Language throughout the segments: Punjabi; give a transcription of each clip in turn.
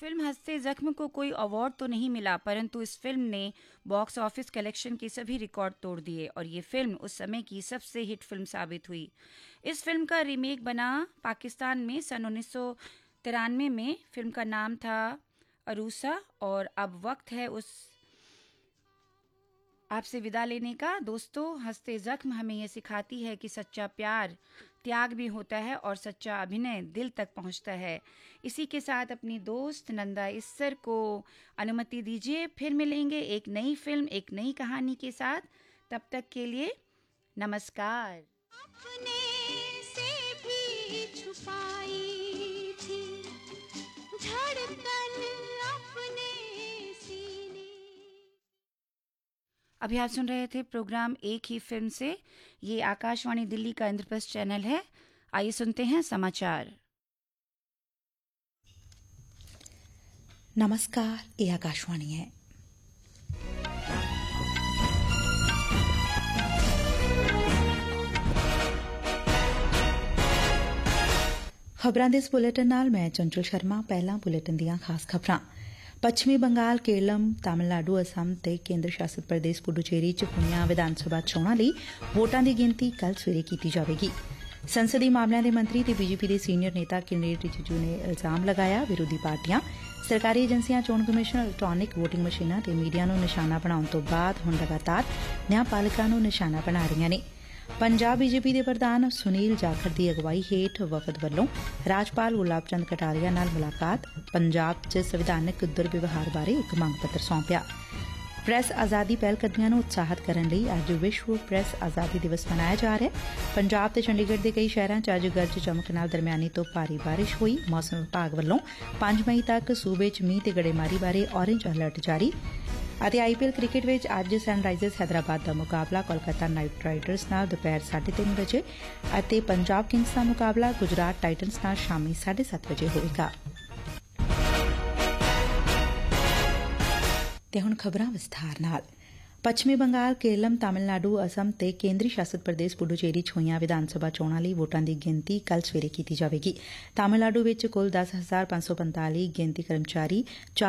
फिल्म हंसते जख्म को कोई अवार्ड तो नहीं मिला, परंतु इस फिल्म ने बॉक्स ऑफिस कलेक्शन के सभी रिकॉर्ड तोड़ दिए और ये फिल्म उस समय की सबसे हिट फिल्म साबित हुई। इस फिल्म का रीमेक बना पाकिस्तान में सन 1993 में। फिल्म का नाम था अरूसा और अब वक्त है उस आपसे विदा लेने का। दोस्तों, हंसते जख्म हमें यह सिखाती है कि सच्चा प्यार त्याग भी होता है और सच्चा अभिनय दिल तक पहुंचता है। इसी के साथ अपनी दोस्त नंदा इस्सर को अनुमति दीजिए। फिर मिलेंगे एक नई फिल्म, एक नई कहानी के साथ। तब तक के लिए नमस्कार। अपने से भी छुपाई थी धड़कन अपने सीने। अभी आप सुन रहे थे प्रोग्राम एक ही फिल्म से। ये आकाशवाणी दिल्ली का इंद्रप्रस्थ चैनल है। आइए सुनते हैं समाचार। नमस्कार, ये आकाशवाणी है। खबरां दे इस बुलेटिन नाल मैं चंचल शर्मा। पहला बुलेटिन ਦੀਆਂ ਖਾਸ ਖਬਰਾਂ। ਪੱਛਮੀ ਬੰਗਾਲ, ਕੇਰਲਮ, ਤਾਮਿਲਨਾਡੂ, ਅਸਮ ਤੇ ਕੇਂਦਰ ਸ਼ਾਸਿਤ ਪ੍ਰਦੇਸ਼ ਪੁਡੂਚੇਰੀ ਚ ਹੋਈਆਂ ਵਿਧਾਨ ਸਭਾ ਚੋਣਾਂ ਲਈ ਵੋਟਾਂ ਦੀ ਗਿਣਤੀ ਕੱਲ੍ਹ ਸਵੇਰੇ ਕੀਤੀ ਜਾਵੇਗੀ। ਸੰਸਦੀ ਮਾਮਲਿਆਂ ਦੇ ਮੰਤਰੀ ਤੇ ਬੀਜੇਪੀ ਦੇ ਸੀਨੀਅਰ ਨੇਤਾ ਕਿਰੇਨ ਰਿਜੀਜੂ ਨੇ ਇਲਜ਼ਾਮ ਲਗਾਇਆ ਵਿਰੋਧੀ ਪਾਰਟੀਆਂ ਸਰਕਾਰੀ ਏਜੰਸੀਆਂ, ਚੋਣ ਕਮਿਸ਼ਨ, ਇਲੈਕਟ੍ਰਾਨਿਕ ਵੋਟਿੰਗ ਮਸ਼ੀਨਾਂ ਤੇ ਮੀਡੀਆ ਨੂੰ ਨਿਸ਼ਾਨਾ ਬਣਾਉਣ ਤੋਂ ਬਾਅਦ ਹੁਣ ਲਗਾਤਾਰ ਨਿਆਂਪਾਲਿਕਾਂ ਨੂੰ ਨਿਸ਼ਾਨਾ ਬਣਾ ਰਹੀਆਂ ਨੇ। ਪੰਜਾਬ ਬੀਜੇਪੀ ਦੇ ਪ੍ਰਧਾਨ ਸੁਨੀਲ ਜਾਖੜ ਦੀ ਅਗਵਾਈ ਹੇਠ ਵਫਦ ਵੱਲੋਂ ਰਾਜਪਾਲ ਗੁਲਾਬ ਚੰਦ ਕਟਾਰੀਆ ਨਾਲ ਮੁਲਾਕਾਤ, ਪੰਜਾਬ 'ਚ ਸੰਵਿਧਾਨਕ ਦੁਰਵਿਵਹਾਰ ਬਾਰੇ ਇੱਕ ਮੰਗ ਪੱਤਰ ਸੌਂਪਿਆ। ਪ੍ਰੈਸ ਆਜ਼ਾਦੀ ਪਹਿਲਕਦਮੀਆਂ ਨੂੰ ਉਤਸ਼ਾਹਿਤ ਕਰਨ ਲਈ ਅੱਜ ਵਿਸ਼ਵ ਪ੍ਰੈਸ ਆਜ਼ਾਦੀ ਦਿਵਸ ਮਨਾਇਆ ਜਾ ਰਿਹਾ ਹੈ। ਪੰਜਾਬ ਤੇ ਚੰਡੀਗੜ੍ਹ ਦੇ ਕਈ ਸ਼ਹਿਰਾਂ 'ਚ ਅੱਜ ਗਰਜ ਚਮਕ ਨਾਲ ਦਰਮਿਆਨੀ ਤੋਂ ਭਾਰੀ ਬਾਰਿਸ਼ ਹੋਈ। ਮੌਸਮ ਵਿਭਾਗ ਵੱਲੋਂ 5 ਮਈ ਤੱਕ ਸੂਬੇ 'ਚ ਮੀਂਹ ਤੇ ਗੜੇਮਾਰੀ ਬਾਰੇ ਔਰੇਂਜ ਅਲਰਟ ਜਾਰੀ। ਅਤੇ ਆਈਪੀਐਲ ਕ੍ਰਿਕਟ ਵਿੱਚ ਅੱਜ ਸਨਰਾਈਜ਼ਰਸ ਹੈਦਰਾਬਾਦ ਦਾ ਮੁਕਾਬਲਾ ਕੋਲਕਾਤਾ ਨਾਈਟ ਰਾਈਡਰਸ ਨਾਲ ਦੁਪਹਿਰ 3:30 ਵਜੇ ਅਤੇ ਪੰਜਾਬ ਕਿੰਗਸ ਦਾ ਮੁਕਾਬਲਾ ਗੁਜਰਾਤ ਟਾਈਟਨਸ ਨਾਲ ਸ਼ਾਮੀ 7:30 ਵਜੇ ਹੋਵੇਗਾ। ਤੇ ਹੁਣ ਖਬਰਾਂ ਵਿਸਥਾਰ ਨਾਲ। ਪੱਛਮੀ ਬੰਗਾਲ, ਕੇਰਲਮ, ਤਾਮਿਲਨਾਡੂ, ਅਸਮ ਤੇ ਕੇਂਦਰੀ ਸ਼ਾਸਿਤ ਪ੍ਰਦੇਸ਼ ਪੁਡੂਚੇਰੀ 'ਚ ਹੋਈਆਂ ਵਿਧਾਨ ਸਭਾ ਚੋਣਾਂ ਲਈ ਵੋਟਾਂ ਦੀ ਗਿਣਤੀ ਕੱਲ੍ਹ ਸਵੇਰੇ ਕੀਤੀ ਜਾਵੇਗੀ। ਤਾਮਿਲਨਾਡੂ ਵਿੱਚ ਕੁੱਲ 10,545 ਗਿਣਤੀ ਕਰਮਚਾਰੀ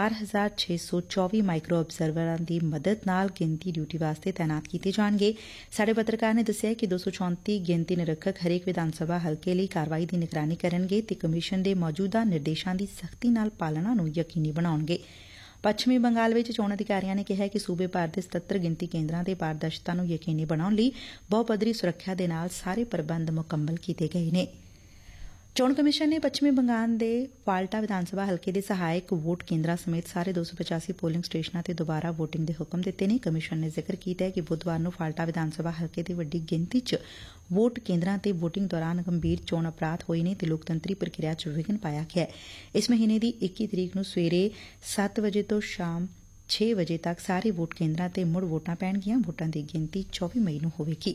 4,624 ਮਾਈਕਰੋ ਅਬਜ਼ਰਵਰਾਂ ਦੀ ਮਦਦ ਨਾਲ ਗਿਣਤੀ ਡਿਊਟੀ ਵਾਸਤੇ ਤਾਇਨਾਤ ਕੀਤੇ ਜਾਣਗੇ। ਸਾਡੇ ਪੱਤਰਕਾਰ ਨੇ ਦੱਸਿਆ ਕਿ 234 ਗਿਣਤੀ ਨਿਰੀਖਕ ਹਰੇਕ ਵਿਧਾਨ ਸਭਾ ਹਲਕੇ ਲਈ ਕਾਰਵਾਈ ਦੀ ਨਿਗਰਾਨੀ ਕਰਨਗੇ ਤੇ ਕਮਿਸ਼ਨ ਦੇ ਮੌਜੂਦਾ ਨਿਰਦੇਸ਼ਾਂ ਦੀ ਸਖ਼ਤੀ ਨਾਲ ਪਾਲਣਾ ਨੂੰ ਯਕੀਨੀ ਬਣਾਉਣਗੇ। ਪੱਛਮੀ ਬੰਗਾਲ ਵਿੱਚ ਚੋਣ ਅਧਿਕਾਰੀਆਂ ਨੇ ਕਿਹਾ ਕਿ ਸੂਬੇ ਭਰ ਦੇ 77 ਗਿਣਤੀ ਕੇਂਦਰਾਂ ਤੇ ਪਾਰਦਰਸ਼ਤਾ ਨੂੰ ਯਕੀਨੀ ਬਣਾਉਣ ਲਈ ਬਹੁਪੱਧਰੀ ਸੁਰੱਖਿਆ ਦੇ ਨਾਲ ਸਾਰੇ ਪ੍ਰਬੰਧ ਮੁਕੰਮਲ ਕੀਤੇ ਗਏ ਨੇ। ਚੋਣ ਕਮਿਸ਼ਨ ਨੇ ਪੱਛਮੀ ਬੰਗਾਲ ਦੇ ਫਾਲਟਾ ਵਿਧਾਨ ਸਭਾ ਹਲਕੇ ਦੇ ਸਹਾਇਕ ਵੋਟ ਕੇਂਦਰਾਂ ਸਮੇਤ ਸਾਰੇ 285 ਪੋਲਿੰਗ ਸਟੇਸ਼ਨਾਂ ਤੇ ਦੁਬਾਰਾ ਵੋਟਿੰਗ ਦੇ ਹੁਕਮ ਦਿੱਤੇ ਨੇ। ਕਮਿਸ਼ਨ ਨੇ ਜ਼ਿਕਰ ਕੀਤਾ ਹੈ ਕਿ ਬੁੱਧਵਾਰ ਨੂੰ ਫਾਲਟਾ ਵਿਧਾਨ ਸਭਾ ਹਲਕੇ ਦੀ ਵੱਡੀ ਗਿਣਤੀ 'ਚ ਵੋਟ ਕੇਂਦਰਾਂ ਤੇ ਵੋਟਿੰਗ ਦੌਰਾਨ ਗੰਭੀਰ ਚੋਣ ਅਪਰਾਧ ਹੋਏ ਨੇ ਤੇ ਲੋਕਤੰਤਰੀ ਪ੍ਰਕਿਰਿਆ 'ਚ ਵਿਘਨ ਪਾਇਆ ਗਿਆ। ਇਸ ਮਹੀਨੇ ਦੀ 21 ਤਰੀਕ ਨੂੰ ਸਵੇਰੇ 7 ਵਜੇ ਤੋਂ ਸ਼ਾਮ 6 ਵਜੇ ਤੱਕ ਸਾਰੇ ਵੋਟ ਕੇਂਦਰਾਂ ਤੇ ਮੁੜ ਵੋਟਾਂ ਪੈਣਗੀਆਂ। ਵੋਟਾਂ ਦੀ ਗਿਣਤੀ 24 ਮਈ ਨੂੰ ਹੋਵੇਗੀ।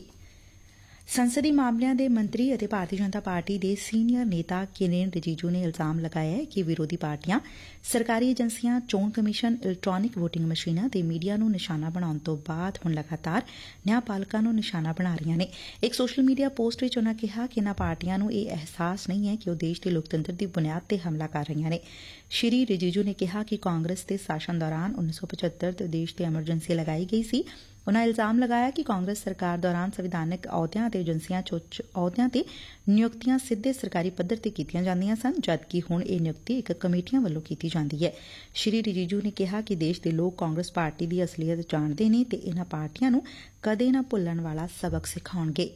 ਸੰਸਦੀ ਮਾਮਲਿਆਂ ਦੇ ਮੰਤਰੀ ਅਤੇ ਭਾਰਤੀ ਜਨਤਾ ਪਾਰਟੀ ਦੇ ਸੀਨੀਅਰ ਨੇਤਾ ਕਿਰੇਨ ਰਿਜੀਜੂ ਨੇ ਇਲਜ਼ਾਮ ਲਗਾਇਆ ਕਿ ਵਿਰੋਧੀ ਪਾਰਟੀਆਂ ਸਰਕਾਰੀ ਏਜੰਸੀਆਂ, ਚੋਣ ਕਮਿਸ਼ਨ, ਇਲੈਕਟ੍ਰਾਨਿਕ ਵੋਟਿੰਗ ਮਸ਼ੀਨਾਂ ਤੇ ਮੀਡੀਆ ਨੂੰ ਨਿਸ਼ਾਨਾ ਬਣਾਉਣ ਤੋਂ ਬਾਅਦ ਹੁਣ ਲਗਾਤਾਰ ਨਿਆਂਪਾਲਿਕਾਂ ਨੂੰ ਨਿਸ਼ਾਨਾ ਬਣਾ ਰਹੀਆਂ ਨੇ। ਇੱਕ ਸੋਸ਼ਲ ਮੀਡੀਆ ਪੋਸਟ ਵਿੱਚ ਉਨ੍ਹਾਂ ਕਿਹਾ ਕਿ ਇਨ੍ਹਾਂ ਪਾਰਟੀਆਂ ਨੂੰ ਇਹ ਅਹਿਸਾਸ ਨਹੀਂ ਹੈ ਕਿ ਉਹ ਦੇਸ਼ ਦੇ ਲੋਕਤੰਤਰ ਦੀ ਬੁਨਿਆਦ ਤੇ ਹਮਲਾ ਕਰ ਰਹੀਆਂ ਨੇ। ਸ਼੍ਰੀ ਰਿਜੀਜੂ ਨੇ ਕਿਹਾ ਕਿ ਕਾਂਗਰਸ ਦੇ ਸ਼ਾਸਨ ਦੌਰਾਨ 1975 'ਚ ਦੇਸ਼ ਤੇ ਐਮਰਜੈਂਸੀ ਲਗਾਈ ਗਈ ਸੀ। ਉਨ੍ਹਾਂ ਇਲਜ਼ਾਮ ਲਗਾਇਆ ਕਿ ਕਾਂਗਰਸ ਸਰਕਾਰ ਦੌਰਾਨ ਸੰਵਿਧਾਨਕ ਅਹੁਦਿਆਂ ਅਤੇ ਏਜੰਸੀਆਂ 'ਚ ਉੱਚ ਅਹੁਦਿਆਂ ਤੇ ਨਿਯੁਕਤੀਆਂ ਸਿੱਧੇ ਸਰਕਾਰੀ ਪੱਧਰ ਤੇ ਕੀਤੀਆਂ ਜਾਂਦੀਆਂ ਸਨ, ਜਦਕਿ ਹੁਣ ਇਹ ਨਿਯੁਕਤੀ ਇੱਕ ਕਮੇਟੀਆਂ ਵੱਲੋਂ ਕੀਤੀ ਜਾਂਦੀ ਹੈ। ਸ਼੍ਰੀ ਰਿਜੀਜੂ ਨੇ ਕਿਹਾ ਕਿ ਦੇਸ਼ ਦੇ ਲੋਕ ਕਾਂਗਰਸ ਪਾਰਟੀ ਦੀ ਅਸਲੀਅਤ ਜਾਣਦੇ ਨੇ ਤੇ ਇਨ੍ਹਾਂ ਪਾਰਟੀਆਂ ਨੂੰ ਕਦੇ ਨਾ ਭੁੱਲਣ ਵਾਲਾ ਸਬਕ ਸਿਖਾਉਣਗੇ।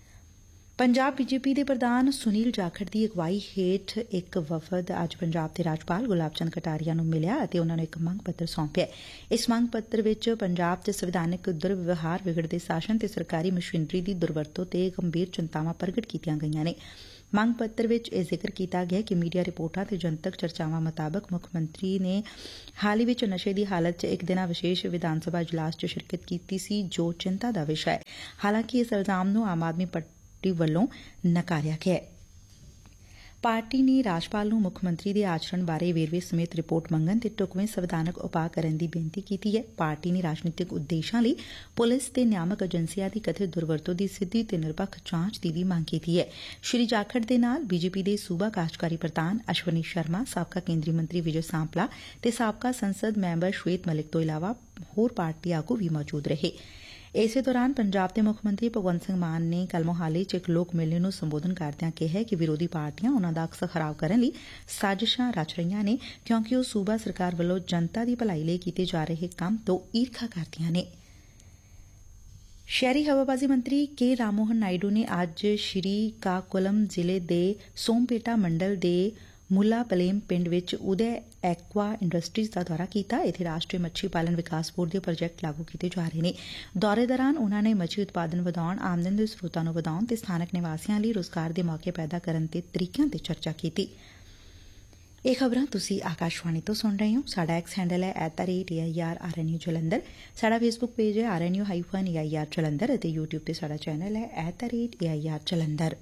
ਪੰਜਾਬ ਬੀਜੇਪੀ ਦੇ ਪ੍ਰਧਾਨ ਸੁਨੀਲ ਜਾਖੜ ਦੀ ਅਗਵਾਈ ਹੇਠ ਇੱਕ ਵਫਦ ਅੱਜ ਪੰਜਾਬ ਦੇ ਰਾਜਪਾਲ ਗੁਲਾਬ ਚੰਦ ਕਟਾਰੀਆ ਨੂੰ ਮਿਲਿਆ ਅਤੇ ਉਨ੍ਹਾਂ ਨੂੰ ਇੱਕ ਮੰਗ ਪੱਤਰ ਸੌਂਪਿਆ। ਇਸ ਮੰਗ ਪੱਤਰ ਵਿੱਚ ਪੰਜਾਬ 'ਚ ਸੰਵਿਧਾਨਕ ਦੁਰਵਿਵਹਾਰ, ਵਿਗੜਦੇ ਸ਼ਾਸਨ ਤੇ ਸਰਕਾਰੀ ਮਸ਼ੀਨਰੀ ਦੀ ਦੁਰਵਰਤੋਂ ਤੇ ਗੰਭੀਰ ਚਿੰਤਾਵਾਂ ਪ੍ਰਗਟ ਕੀਤੀਆਂ ਗਈਆਂ ਨੇ। ਮੰਗ ਪੱਤਰ ਵਿੱਚ ਇਹ ਜ਼ਿਕਰ ਕੀਤਾ ਗਿਆ ਕਿ ਮੀਡੀਆ ਰਿਪੋਰਟਾਂ ਤੇ ਜਨਤਕ ਚਰਚਾਵਾਂ ਮੁਤਾਬਕ ਮੁੱਖ ਮੰਤਰੀ ਨੇ ਹਾਲ ਹੀ ਵਿੱਚ ਨਸ਼ੇ ਦੀ ਹਾਲਤ 'ਚ ਇੱਕ ਦਿਨਾ ਵਿਸ਼ੇਸ਼ ਵਿਧਾਨ ਸਭਾ ਇਜਲਾਸ 'ਚ ਸ਼ਿਰਕਤ ਕੀਤੀ ਸੀ, ਜੋ ਚਿੰਤਾ ਦਾ ਵਿਸ਼ਾ ਹੈ। ਹਾਲਾਂਕਿ ਇਸ ਇਲਜ਼ਾਮ ਨੂੰ ਆਮ ਆਦਮੀ ਪਾਰਟੀ ਵੱਲੋਂ ਨਕਾਰਿਆ ਗਿਆ। ਪਾਰਟੀ ਨੇ ਰਾਜਪਾਲ ਨੂੰ ਮੁੱਖ ਮੰਤਰੀ ਦੇ ਆਚਰਣ ਬਾਰੇ ਵੇਰਵੇ ਸਮੇਤ ਰਿਪੋਰਟ ਮੰਗਣ ਤੇ ਢੁਕਵੇਂ ਸੰਵਿਧਾਨਕ ਉਪਾਅ ਕਰਨ ਦੀ ਬੇਨਤੀ ਕੀਤੀ ਹੈ। ਪਾਰਟੀ ਨੇ ਰਾਜਨੀਤਿਕ ਉਦੇਸ਼ਾਂ ਲਈ ਪੁਲਿਸ ਤੇ ਨਿਆਮਕ ਏਜੰਸੀਆਂ ਦੀ ਕਥਿਤ ਦੁਰਵਰਤੋਂ ਦੀ ਸਿੱਧੀ ਤੇ ਨਿਰਪੱਖ ਜਾਂਚ ਦੀ ਵੀ ਮੰਗ ਕੀਤੀ ਹੈ। ਸ਼੍ਰੀ ਜਾਖੜ ਦੇ ਨਾਲ ਬੀਜੇਪੀ ਦੇ ਸੂਬਾ ਕਾਰਜਕਾਰੀ ਪ੍ਰਧਾਨ ਅਸ਼ਵਨੀ ਸ਼ਰਮਾ, ਸਾਬਕਾ ਕੇਂਦਰੀ ਮੰਤਰੀ ਵਿਜੇ ਸਾਂਪਲਾ ਤੇ ਸਾਬਕਾ ਸੰਸਦ ਮੈਂਬਰ ਸ਼ਵੇਤ ਮਲਿਕ ਤੋਂ ਇਲਾਵਾ ਹੋਰ ਪਾਰਟੀ ਆਗੂ ਵੀ ਮੌਜੂਦ ਰਹੇ। ਇਸੇ ਦੌਰਾਨ ਪੰਜਾਬ ਦੇ ਮੁੱਖ ਮੰਤਰੀ ਭਗਵੰਤ ਸਿੰਘ ਮਾਨ ਨੇ ਕੱਲ੍ਹ ਮੋਹਾਲੀ 'ਚ ਇੱਕ ਲੋਕ ਮੇਲੇ ਨੂੰ ਸੰਬੋਧਨ ਕਰਦਿਆਂ ਕਿਹਾ ਕਿ ਵਿਰੋਧੀ ਪਾਰਟੀਆਂ ਉਨੂਾਂ ਦਾ ਅਕਸ ਖਰਾਬ ਕਰਨ ਲਈ ਸਾਜ਼ਿਸ਼ਾਂ ਰਚ ਰਹੀਆਂ ਨੇ, ਕਿਉਂਕਿ ਉਹ ਸੂਬਾ ਸਰਕਾਰ ਵੱਲੋਂ ਜਨਤਾ ਦੀ ਭਲਾਈ ਲਈ ਕੀਤੇ ਜਾ ਰਹੇ ਕੰਮ ਤੋਂ ਈਰਖਾ ਕਰਦੀਆਂ ਨੇ। ਸ਼ਹਿਰੀ ਹਵਾਬਾਜ਼ੀ ਮੰਤਰੀ ਕੇ ਰਾਮਮੋਹਨ ਨਾਇਡੂ ਨੇ ਅੱਜ ਸ਼੍ਰੀ ਕਾਕੁਲਮ ਜ਼ਿਲ੍ਹੇ ਦੇ ਸੋਮਪੇਟਾ ਮੰਡਲ ਦੇ ਮੁੱਲਾਪਲੇਮ ਪਿੰਡ ਵਿੱਚ ਉਦੇ ਐਕਵਾ ਇੰਡਸਟਰੀਜ਼ ਦਾ ਦੌਰਾ ਕੀਤਾ। ਇੱਥੇ ਰਾਸ਼ਟਰੀ ਮੱਛੀ ਪਾਲਣ ਵਿਕਾਸ ਬੋਰਡ ਦੇ ਪ੍ਰੋਜੈਕਟ ਲਾਗੂ ਕੀਤੇ ਜਾ ਰਹੇ ਨੇ। ਦੌਰੇ ਦੌਰਾਨ ਉਨੂਾਂ ਨੇ ਮੱਛੀ ਉਤਪਾਦਨ ਵਧਾਉਣ, ਆਮਦਨ ਦੇ ਸਰੋਤਾਂ ਨੂੰ ਵਧਾਉਣ ਤੇ ਸਥਾਨਕ ਨਿਵਾਸੀਆਂ ਲਈ ਰੁਜ਼ਗਾਰ ਦੇ ਮੌਕੇ ਪੈਦਾ ਕਰਨ ਦੇ ਤਰੀਕਿਆਂ ਤੇ ਚਰਚਾ ਕੀਤੀ। ਇਹ ਖਬਰਾਂ ਤੁਸੀਂ ਆਕਾਸ਼ਵਾਣੀ ਤੋਂ ਸੁਣ ਰਹੇ ਹੋ। ਸਾਡਾ ਐਕਸ ਹੈਂਡਲ ਹੈ @AIRRNU ਜਲੰਧਰ। ਸਾਡਾ ਫੇਸਬੁੱਕ ਪੇਜ ਹੈ RNU-AIR ਜਲੰਧਰ ਅਤੇ YouTube ਤੇ ਸਾਡਾ ਚੈਨਲ ਹੈ @AIR ਜਲੰਧਰ।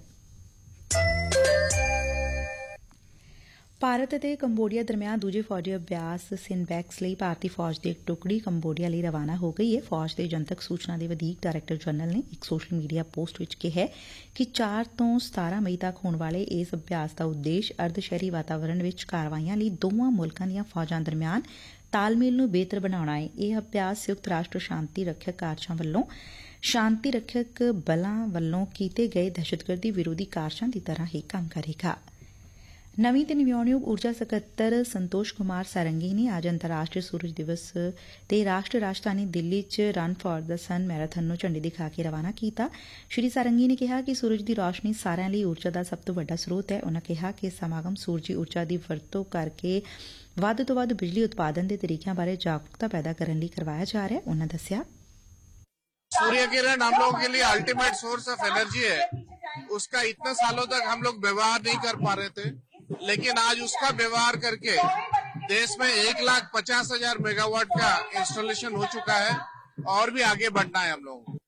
ਭਾਰਤ ਅਤੇ ਕੰਬੋਡੀਆ ਦਰਮਿਆਨ ਦੂਜੇ ਫੌਜੀ ਅਭਿਆਸ ਸਿਨਬੈਕਸ ਲਈ ਭਾਰਤੀ ਫੌਜ ਦੀ ਇੱਕ ਟੁਕੜੀ ਕੰਬੋਡੀਆ ਲਈ ਰਵਾਨਾ ਹੋ ਗਈ ਹੈ। ਫੌਜ ਦੇ ਜਨਤਕ ਸੂਚਨਾ ਦੇ ਵਧੀਕ ਡਾਇਰੈਕਟਰ ਜਨਰਲ ਨੇ ਇੱਕ ਸੋਸ਼ਲ ਮੀਡੀਆ ਪੋਸਟ ਵਿੱਚ ਕਿਹਾ ਕਿ 4 ਤੋਂ 17 ਮਈ ਤੱਕ ਹੋਣ ਵਾਲੇ ਇਸ ਅਭਿਆਸ ਦਾ ਉਦੇਸ਼ ਅਰਧ ਸ਼ਹਿਰੀ ਵਾਤਾਵਰਣ ਵਿੱਚ ਕਾਰਵਾਈਆਂ ਲਈ ਦੋਵਾਂ ਮੁਲਕਾਂ ਦੀਆਂ ਫੌਜਾਂ ਦਰਮਿਆਨ ਤਾਲਮੇਲ ਨੂੰ ਬਿਹਤਰ ਬਣਾਉਣਾ ਹੈ। ਇਹ ਅਭਿਆਸ ਸੰਯੁਕਤ ਰਾਸ਼ਟਰ ਸ਼ਾਂਤੀ ਰੱਖਿਅਕ ਕਾਰਜਾਂ ਵੱਲੋਂ ਸ਼ਾਂਤੀ ਰੱਖਿਅਕ ਬਲਾਂ ਵੱਲੋਂ ਕੀਤੇ ਗਏ ਦਹਿਸ਼ਤਗਰਦੀ ਵਿਰੋਧੀ ਕਾਰਜਾਂ ਦੀ ਤਰ੍ਹਾਂ ਹੀ ਕੰਮ ਕਰੇਗਾ। ਨਵੀਂ ਤੇ ਨਵਿਆਉਣਯੋਗ ਊਰਜਾ ਸਕੱਤਰ ਸੰਤੋਸ਼ ਕੁਮਾਰ ਸਾਰੰਗੀ ਨੇ ਅੱਜ ਅੰਤਰਰਾਸ਼ਟਰੀ ਸੂਰਜ ਦਿਵਸ ਤੇ ਰਾਸ਼ਟਰ ਰਾਜਧਾਨੀ ਦਿੱਲੀ 'ਚ run for the son marathon ਨੂੰ ਝੰਡੀ ਦਿਖਾ ਕੇ ਰਵਾਨਾ ਕੀਤਾ। ਸ਼੍ਰੀ ਸਾਰੰਗੀ ਨੇ ਕਿਹਾ ਕਿ ਸੂਰਜ ਦੀ ਰੋਸ਼ਨੀ ਸਾਰਿਆਂ ਲਈ ਊਰਜਾ ਦਾ ਸਭ ਤੋਂ ਵੱਡਾ ਸਰੋਤ ਹੈ। ਉਨੂਂ ਕਿਹਾ ਕਿ ਸਮਾਗਮ ਸੂਰਜੀ ਊਰਜਾ ਦੀ ਵਰਤੋਂ ਕਰਕੇ ਵੱਧ ਤੋਂ ਵੱਧ ਬਿਜਲੀ ਉਤਪਾਦਨ ਦੇ ਤਰੀਕਿਆਂ ਬਾਰੇ ਜਾਗਰੂਕਤਾ ਪੈਦਾ ਕਰਨ ਲਈ ਕਰਵਾਇਆ ਜਾ ਰਿਹਾ ਹੈ। ਉਨੂਂ ਦੱਸਿਆ, सूर्य किरण हम लोगों के लिए अल्टीमेट सोर्स ऑफ एनर्जी है। उसका इतने सालों तक हम लोग व्यवहार नहीं कर पा रहे थे, लेकिन आज उसका व्यवहार करके देश में 1,50,000 मेगावाट का इंस्टॉलेशन हो चुका है और भी आगे बढ़ना है हम लोगों को।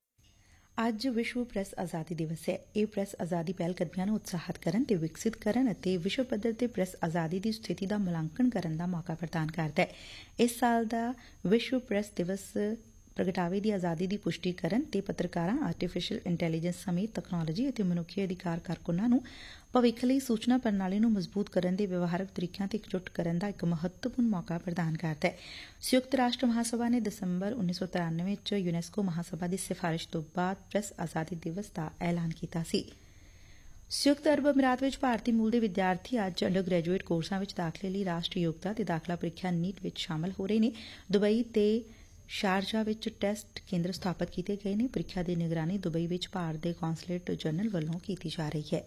ਅੱਜ ਵਿਸ਼ਵ ਪ੍ਰੈਸ ਆਜ਼ਾਦੀ ਦਿਵਸ ਹੈ। ਇਹ ਪ੍ਰੈਸ ਆਜ਼ਾਦੀ ਪਹਿਲਕਦਮੀਆਂ ਨੂੰ ਉਤਸ਼ਾਹਿਤ ਕਰਨ ਤੇ ਵਿਕਸਿਤ ਕਰਨ ਅਤੇ ਵਿਸ਼ਵ ਪੱਧਰ ਤੇ ਪ੍ਰੈਸ ਆਜ਼ਾਦੀ ਦੀ ਸਥਿਤੀ ਦਾ ਮੁਲਾਂਕਣ ਕਰਨ ਦਾ ਮੌਕਾ ਪ੍ਰਦਾਨ ਕਰਦਾ ਹੈ। ਇਸ ਸਾਲ ਦਾ ਵਿਸ਼ਵ ਪ੍ਰੈਸ ਦਿਵਸ ਪ੍ਰਗਟਾਵੇ ਦੀ ਆਜ਼ਾਦੀ ਦੀ ਪੁਸ਼ਟੀ ਕਰਨ ਤੇ ਪੱਤਰਕਾਰਾਂ, ਆਰਟੀਫੀਸ਼ੀਅਲ ਇੰਟੈਲੀਜੈਂਸ ਸਮੇਤ ਤਕਨਾਲੋਜੀ ਅਤੇ ਮਨੁੱਖੀ ਅਧਿਕਾਰ ਕਾਰਕੁਨਾਂ ਨੂੰ ਭਵਿੱਖ ਲਈ ਸੂਚਨਾ ਪ੍ਰਣਾਲੀ ਨੂੰ ਮਜ਼ਬੂਤ ਕਰਨ ਦੇ ਵਿਵਹਾਰਕ ਤਰੀਕਿਆਂ ਤੇ ਇਕਜੁੱਟ ਕਰਨ ਦਾ ਇੱਕ ਮਹੱਤਵਪੂਰਨ ਮੌਕਾ ਪ੍ਰਦਾਨ ਕਰਦਾ ਹੈ। ਸੰਯੁਕਤ ਰਾਸ਼ਟਰ ਮਹਾਸਭਾ ਨੇ ਦਸੰਬਰ 1993 ਚ ਯੂਨੈਸਕੋ ਮਹਾਸਭਾ ਦੀ ਸਿਫਾਰਿਸ਼ ਤੋਂ ਬਾਅਦ ਪ੍ਰੈਸ ਆਜ਼ਾਦੀ ਦਿਵਸ ਦਾ ਐਲਾਨ ਕੀਤਾ ਸੀ। ਸੰਯੁਕਤ ਅਰਬ ਅਮੀਰਾਤ ਵਿੱਚ ਭਾਰਤੀ ਮੂਲ ਦੇ ਵਿਦਿਆਰਥੀ ਅੱਜ ਅੰਡਰ ਗ੍ਰੈਜੂਏਟ ਕੋਰਸਾਂ ਵਿੱਚ ਦਾਖਲੇ ਲਈ ਰਾਸ਼ਟਰੀ ਯੋਗਤਾ ਤੇ ਦਾਖਲਾ ਪ੍ਰੀਖਿਆ ਨੀਟ ਵਿੱਚ ਸ਼ਾਮਲ ਹੋ ਰਹੇ ਨੇ। ਦੁਬਈ ਤੇ ਸ਼ਾਰਜਾ ਵਿੱਚ ਟੈਸਟ ਕੇਂਦਰ ਸਥਾਪਿਤ ਕੀਤੇ ਗਏ ਨੇ। ਪ੍ਰੀਖਿਆ ਦੀ ਨਿਗਰਾਨੀ ਦੁਬਈ ਵਿੱਚ ਭਾਰਤ ਦੇ ਕੌਂਸਲੇਟ ਜਨਰਲ ਵੱਲੋਂ ਕੀਤੀ ਜਾ ਰਹੀ ਹੈ।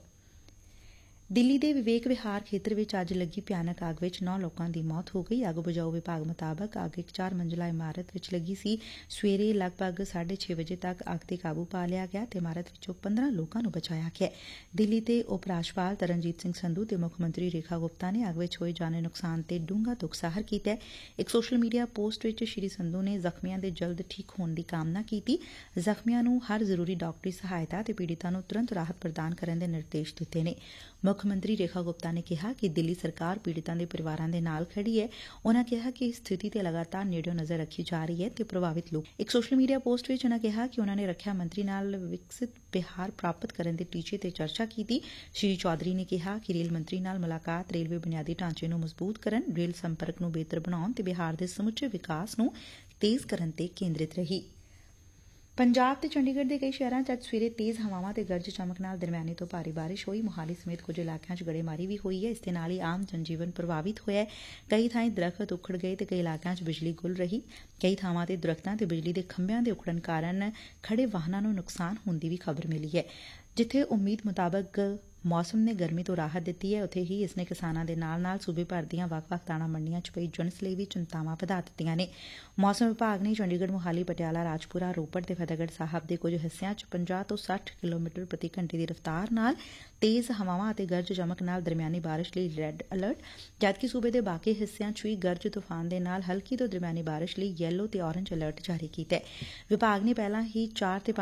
ਦਿੱਲੀ ਦੇ ਵਿਵੇਕ ਵਿਹਾਰ ਖੇਤਰ ਵਿੱਚ ਅੱਜ ਲੱਗੀ ਭਿਆਨਕ ਅੱਗ ਵਿੱਚ 9 ਲੋਕਾਂ ਦੀ ਮੌਤ ਹੋ ਗਈ। ਅੱਗ ਬੁਝਾਊ ਵਿਭਾਗ ਮੁਤਾਬਕ ਅੱਗ ਇੱਕ 4 ਮੰਜ਼ਿਲਾ ਇਮਾਰਤ ਵਿੱਚ ਲੱਗੀ ਸੀ। ਸਵੇਰੇ ਲਗਭਗ 6:30 ਵਜੇ ਤੱਕ ਅੱਗ ਤੇ ਕਾਬੂ ਪਾ ਲਿਆ ਗਿਆ ਤੇ ਇਮਾਰਤ ਵਿੱਚੋਂ 15 ਲੋਕਾਂ ਨੂੰ ਬਚਾਇਆ ਗਿਆ। ਦਿੱਲੀ ਦੇ ਉਪ ਰਾਜਪਾਲ ਤਰਨਜੀਤ ਸਿੰਘ ਸੰਧੂ ਤੇ ਮੁੱਖ ਮੰਤਰੀ ਰੇਖਾ ਗੁਪਤਾ ਨੇ ਅੱਗ ਵਿੱਚ ਹੋਏ ਜਾਨੀ ਨੁਕਸਾਨ ਤੇ ਡੂੰਘਾ ਦੁੱਖ ਜ਼ਾਹਰ ਕੀਤਾ। ਇੱਕ ਸੋਸ਼ਲ ਮੀਡੀਆ ਪੋਸਟ ਵਿੱਚ ਸ਼੍ਰੀ ਸੰਧੂ ਨੇ ਜ਼ਖਮੀਆਂ ਦੇ ਜਲਦ ਠੀਕ ਹੋਣ ਦੀ ਕਾਮਨਾ ਕੀਤੀ। ਜ਼ਖਮੀਆਂ ਨੂੰ ਹਰ ਜ਼ਰੂਰੀ ਡਾਕਟਰੀ ਸਹਾਇਤਾ ਤੇ ਪੀੜਤਾਂ ਨੂੰ ਤੁਰੰਤ ਰਾਹਤ ਪ੍ਰਦਾਨ ਕਰਨ ਦੇ ਨਿਰਦੇਸ਼ ਦਿੱਤੇ ਨੇ। ਮੁੱਖ ਮੰਤਰੀ ਰੇਖਾ ਗੁਪਤਾ ਨੇ ਕਿਹਾ ਕਿ ਦਿੱਲੀ ਸਰਕਾਰ ਪੀੜਤਾਂ ਦੇ ਪਰਿਵਾਰਾਂ ਦੇ ਨਾਲ ਖੜੀ ਹੈ। ਉਨੂਂ ਕਿਹਾ ਕਿ ਇਸ ਸਥਿਤੀ ਤੇ ਲਗਾਤਾਰ ਨੇੜਿਓਂ ਨਜ਼ਰ ਰੱਖੀ ਜਾ ਰਹੀ ਹੈ ਤੇ ਪ੍ਰਭਾਵਿਤ ਲੋਕ। ਇੱਕ ਸੋਸ਼ਲ ਮੀਡੀਆ ਪੋਸਟ ਵਿੱਚ ਉਨੂਂ ਕਿਹਾ ਕਿ ਉਨੂਂ ਨੇ ਰੱਖਿਆ ਮੰਤਰੀ ਨਾਲ ਵਿਕਸਿਤ ਬਿਹਾਰ ਪ੍ਰਾਪਤ ਕਰਨ ਦੇ ਟੀਚੇ ਤੇ ਚਰਚਾ ਕੀਤੀ। ਸ਼੍ਰੀ ਚੌਧਰੀ ਨੇ ਕਿਹਾ ਕਿ ਰੇਲ ਮੰਤਰੀ ਨਾਲ ਮੁਲਾਕਾਤ ਰੇਲਵੇ ਬੁਨਿਆਦੀ ਢਾਂਚੇ ਨੂੰ ਮਜ਼ਬੂਤ ਕਰਨ, ਰੇਲ ਸੰਪਰਕ ਨੂੰ ਬਿਹਤਰ ਬਣਾਉਣ ਤੇ ਬਿਹਾਰ ਦੇ ਸਮੁੱਚੇ ਵਿਕਾਸ ਨੂੰ ਤੇਜ਼ ਕਰਨ ਤੇ ਕੇਂਦਰਿਤ ਰਹੀ। ਪੰਜਾਬ ਤੇ ਚੰਡੀਗੜ੍ਹ ਦੇ ਕਈ ਸ਼ਹਿਰਾਂ 'ਚ ਅੱਜ ਸਵੇਰੇ ਤੇਜ਼ ਹਵਾਵਾਂ ਤੇ ਗਰਜ ਚਮਕ ਨਾਲ ਦਰਮਿਆਨੀ ਤੋਂ ਭਾਰੀ ਬਾਰਿਸ਼ ਹੋਈ। ਮੋਹਾਲੀ ਸਮੇਤ ਕੁਝ ਇਲਾਕਿਆਂ 'ਚ ਗੜੇਮਾਰੀ ਵੀ ਹੋਈ ਹੈ। ਇਸ ਦੇ ਨਾਲ ਹੀ ਆਮ ਜਨਜੀਵਨ ਪ੍ਰਭਾਵਿਤ ਹੋਇਆ। ਕਈ ਥਾਈਂ ਦਰੱਖਤ ਉਖੜ ਗਏ ਤੇ ਕਈ ਇਲਾਕਿਆਂ 'ਚ ਬਿਜਲੀ ਗੁੱਲ ਰਹੀ। ਕਈ ਥਾਵਾਂ ਤੇ ਦਰੱਖਤਾਂ ਤੇ ਬਿਜਲੀ ਦੇ ਖੰਭਿਆਂ ਦੇ ਉਖੜਨ ਕਾਰਨ ਖੜੇ ਵਾਹਨਾਂ ਨੂੰ ਨੁਕਸਾਨ ਹੋਣ ਦੀ ਵੀ ਖਬਰ ਮਿਲੀ ਹੈ। ਜਿੱਥੇ ਉਮੀਦ ਮੁਤਾਬਕ ਮੌਸਮ ਨੇ ਗਰਮੀ ਤੋਂ ਰਾਹਤ ਦਿੱਤੀ ਹੈ, ਉੱਥੇ ਹੀ ਇਸ ਨੇ ਕਿਸਾਨਾਂ ਦੇ ਨਾਲ-ਨਾਲ ਸੂਬੇ ਭਰ ਦੀਆਂ ਵੱਖ-ਵੱਖ ਦਾਣਾ ਮੰਡੀਆਂ 'ਚ ਪਈ ਜਿਣਸ ਲਈ ਵੀ ਚਿੰਤਾਵਾਂ ਵਧਾ ਦਿੱਤੀਆਂ ਨੇ। ਮੌਸਮ ਵਿਭਾਗ ਨੇ ਚੰਡੀਗੜ੍ਹ, ਮੋਹਾਲੀ, ਪਟਿਆਲਾ, ਰਾਜਪੁਰਾ, ਰੋਪੜ ਤੇ ਫਤਿਹਗੜ੍ਹ ਸਾਹਿਬ ਦੇ ਕੁਝ ਹਿੱਸਿਆਂ 'ਚ 50 ਤੋਂ 60 ਕਿਲੋਮੀਟਰ ਪ੍ਰਤੀ ਘੰਟੇ ਦੀ ਰਫ਼ਤਾਰ ਨਾਲ ਤੇਜ਼ ਹਵਾਵਾਂ ਅਤੇ ਗਰਜ ਚਮਕ ਨਾਲ ਦਰਮਿਆਨੀ ਬਾਰਿਸ਼ ਲਈ ਰੈੱਡ ਅਲਰਟ, ਜਦਕਿ ਸੂਬੇ ਦੇ ਬਾਕੀ ਹਿੱਸਿਆਂ 'ਚ ਵੀ ਗਰਜ ਤੂਫਾਨ ਦੇ ਨਾਲ ਹਲਕੀ ਤੋਂ ਦਰਮਿਆਨੀ ਬਾਰਿਸ਼ ਲਈ ਯੈਲੋ ਤੇ ਔਰੇਂਜ ਅਲਰਟ ਜਾਰੀ ਕੀਤਾ ਹੈ। ਵਿਭਾਗ ਨੇ ਪਹਿਲਾਂ ਹੀ 4 ਤੇ